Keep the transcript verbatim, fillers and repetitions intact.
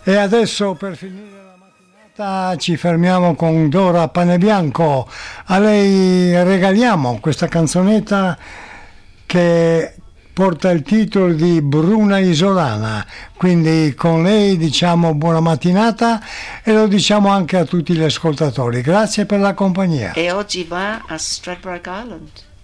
E adesso per finire la mattinata ci fermiamo con Dora Panebianco. A lei regaliamo questa canzonetta che porta il titolo di Bruna Isolana, quindi con lei diciamo buona mattinata e lo diciamo anche a tutti gli ascoltatori. Grazie per la compagnia. E oggi va a Stradbroke Island.